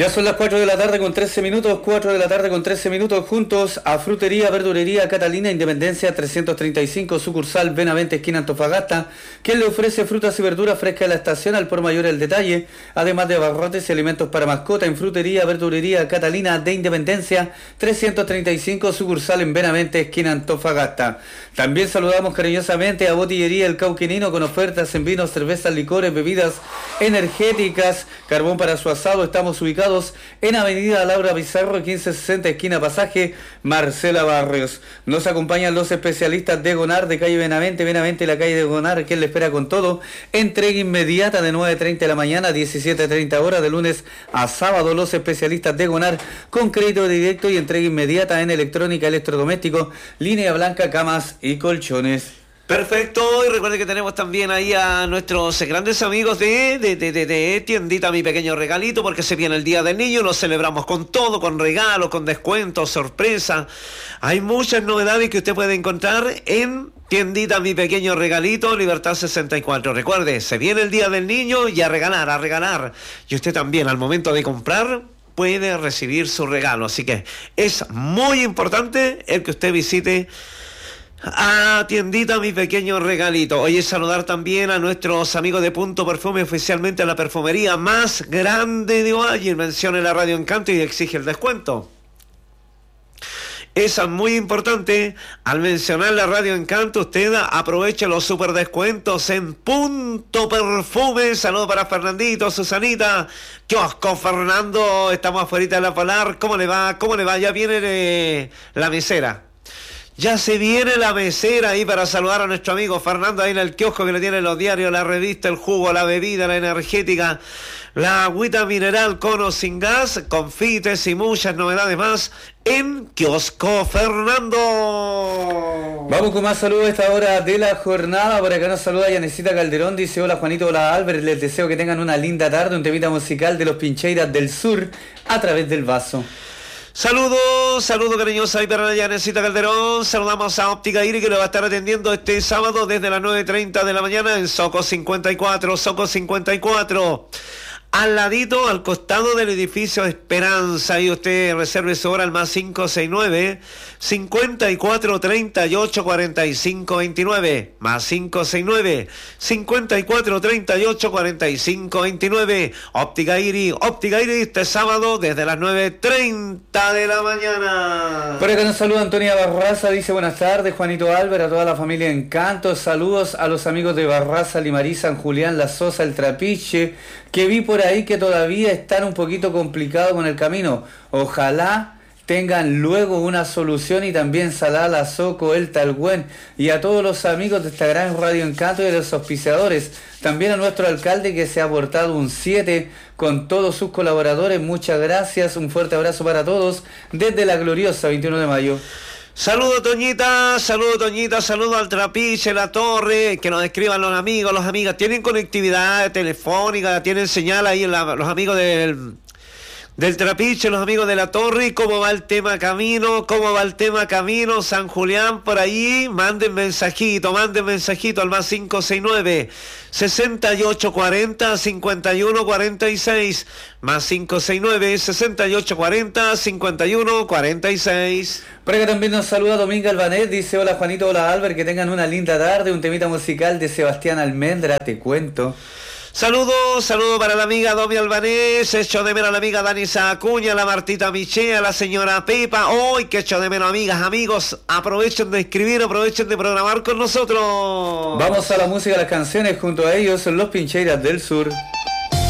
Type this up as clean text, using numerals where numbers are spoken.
Ya son las 4 de la tarde con 13 minutos, 4 de la tarde con 13 minutos, juntos a Frutería, Verdulería Catalina, Independencia 335, sucursal Benavente, esquina Antofagasta, quien le ofrece frutas y verduras frescas de la estación al por mayor el detalle, además de abarrotes y alimentos para mascota en Frutería, Verdulería Catalina de Independencia 335, sucursal en Benavente, esquina Antofagasta. También saludamos cariñosamente a Botillería El Cauquenino con ofertas en vinos, cervezas, licores, bebidas energéticas, carbón para su asado. Estamos ubicados en Avenida Laura Pizarro, 1560, esquina Pasaje Marcela Barrios. Nos acompañan los especialistas de Gonar, de calle Benavente y la calle de Gonar, quien le espera con todo. Entrega inmediata de 9:30 de la mañana a 17:30 horas, de lunes a sábado. Los especialistas de Gonar con crédito directo y entrega inmediata en electrónica, electrodoméstico, línea blanca, camas y colchones. Perfecto, y recuerde que tenemos también ahí a nuestros grandes amigos de Tiendita Mi Pequeño Regalito, porque se viene el Día del Niño, lo celebramos con todo, con regalos, con descuentos, sorpresa. Hay muchas novedades que usted puede encontrar en Tiendita Mi Pequeño Regalito, Libertad 64. Recuerde, se viene el Día del Niño y a regalar. Y usted también, al momento de comprar, puede recibir su regalo. Así que es muy importante el que usted visite a Tiendita Mi Pequeño Regalito. Oye, saludar también a nuestros amigos de Punto Perfume, oficialmente la perfumería más grande de Ovalle. Mencione la Radio Encanto y exige el descuento. Eso es muy importante. Al mencionar la Radio Encanto, usted aproveche los super descuentos en Punto Perfume. Saludos para Fernandito, Susanita, Kiosco Fernando. Estamos afuera de la Polar. ¿Cómo le va? Ya viene la mesera. Ya se viene la mesera ahí para saludar a nuestro amigo Fernando ahí en el kiosco, que le tiene los diarios, la revista, el jugo, la bebida, la energética, la agüita mineral con o sin gas, confites y muchas novedades más en Kiosco Fernando. Vamos con más saludos a esta hora de la jornada. Por acá nos saluda Yanecita Calderón, dice: hola Juanito, hola Albert, les deseo que tengan una linda tarde, un temita musical de los Pincheiras del Sur a través del vaso. Saludos cariñosa y para Yanecita Calderón. Saludamos a Óptica Iri, que lo va a estar atendiendo este sábado desde las 9:30 de la mañana en Soco 54. Al ladito, al costado del edificio Esperanza. Y usted reserve su hora al más 569-5438-4529. Más 569-5438-4529. Óptica Iri este sábado desde las 9:30 de la mañana. Por acá nos saluda Antonia Barraza, dice: buenas tardes Juanito, Álvaro, a toda la familia Encanto. Saludos a los amigos de Barraza, Limarí, San Julián, La Sosa, El Trapiche, que vi por ahí que todavía están un poquito complicados con el camino. Ojalá tengan luego una solución. Y también Salala, Soco, El Talgüen, y a todos los amigos de esta gran Radio Encanto y de los auspiciadores. También a nuestro alcalde, que se ha portado un 7 con todos sus colaboradores. Muchas gracias, un fuerte abrazo para todos desde la gloriosa 21 de mayo. Saludo Toñita, saludo al Trapiche, La Torre, que nos escriban los amigos, las amigas. ¿Tienen conectividad telefónica? ¿Tienen señal ahí los amigos del Trapiche, los amigos de La Torre? ¿Cómo va el tema camino? San Julián, por ahí? Manden mensajito al más 569-6840-5146. Más 569-6840-5146. Por acá también nos saluda Dominga Albanés, dice: hola Juanito, hola Albert, que tengan una linda tarde, un temita musical de Sebastián Almendra, te cuento. Saludo para la amiga Domi Albanés, echo de menos a la amiga Dani Acuña, la Martita Michea, la señora Pepa. Hoy que echo de menos, amigas, amigos, aprovechen de escribir, aprovechen de programar con nosotros. Vamos a la música, a las canciones, junto a ellos los Pincheiras del Sur.